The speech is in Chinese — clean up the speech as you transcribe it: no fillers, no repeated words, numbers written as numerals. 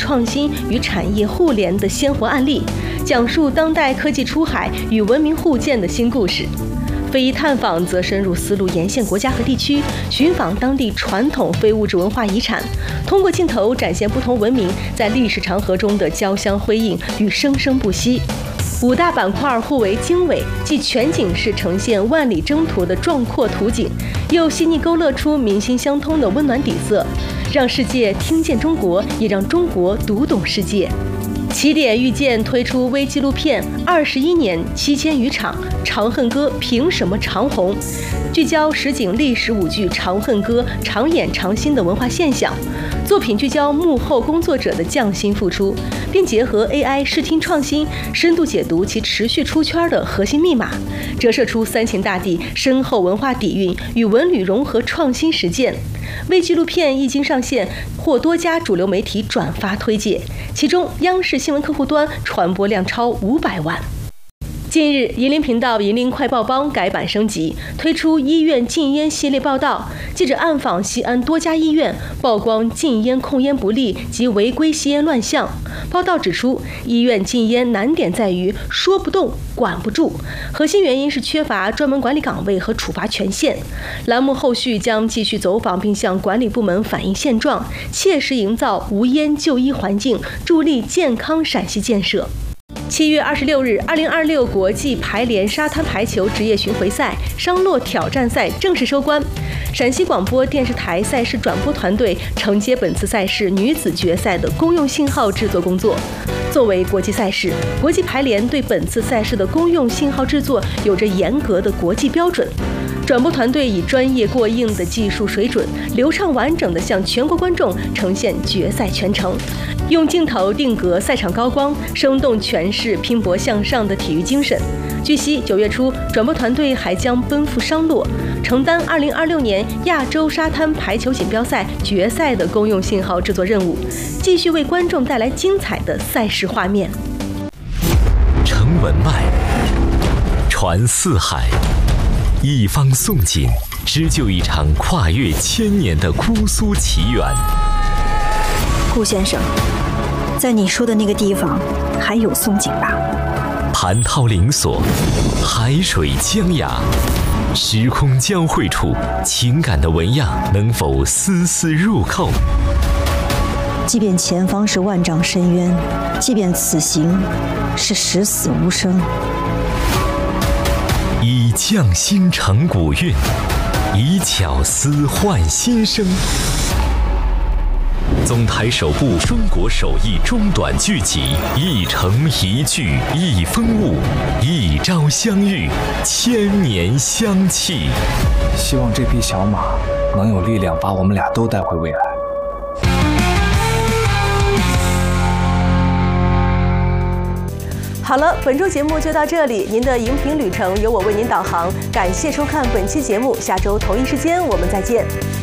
创新与产业互联的鲜活案例，讲述当代科技出海与文明互鉴的新故事。非遗探访则深入丝路沿线国家和地区，寻访当地传统非物质文化遗产，通过镜头展现不同文明在历史长河中的交相辉映与生生不息。5大板块互为经纬，既全景式呈现万里征途的壮阔图景，又细腻勾勒出民心相通的温暖底色，让世界听见中国，也让中国读懂世界。起点遇见推出微纪录片21年7000余场《长恨歌》凭什么长红？聚焦实景历史舞剧《长恨歌》常演常新的文化现象。作品聚焦幕后工作者的匠心付出，并结合 AI 视听创新，深度解读其持续出圈的核心密码，折射出三秦大地深厚文化底蕴与文旅融合创新实践。微纪录片一经上线，获多家主流媒体转发推介，其中央视新闻客户端传播量超500万。近日，银林频道银林快报帮改版升级，推出医院禁烟系列报道。记者暗访西安多家医院，曝光禁烟控烟不力及违规吸烟乱象。报道指出，医院禁烟难点在于说不动、管不住，核心原因是缺乏专门管理岗位和处罚权限。栏目后续将继续走访，并向管理部门反映现状，切实营造无烟就医环境，助力健康陕西建设。7月26日，2026国际排联沙滩排球职业巡回赛商洛挑战赛正式收官。陕西广播电视台赛事转播团队承接本次赛事女子决赛的公用信号制作工作。作为国际赛事，国际排联对本次赛事的公用信号制作有着严格的国际标准。转播团队以专业过硬的技术水准，流畅完整地向全国观众呈现决赛全程，用镜头定格赛场高光，生动诠释拼搏向上的体育精神。据悉，9月初，转播团队还将奔赴商洛，承担2026年亚洲沙滩排球锦标赛决赛的公用信号制作任务，继续为观众带来精彩的赛事画面。 承文脉，传四海，一方宋锦，织就一场跨越1000年的姑苏奇缘。 顾先生，在你说的那个地方还有宋锦吧？ 蟠桃灵锁，海水江崖，时空交汇处，情感的纹样能否丝丝入扣？ 即便前方是万丈深渊，即便此行是十死无生， 以匠心成古韵，以巧思换新生。总台首部中国手艺中短剧集，一城一剧一风物，一朝相遇，1000年相契。 希望这匹小马能有力量把我们俩都带回未来。 好了，本周节目就到这里，您的荧屏旅程由我为您导航，感谢收看本期节目，下周同一时间我们再见。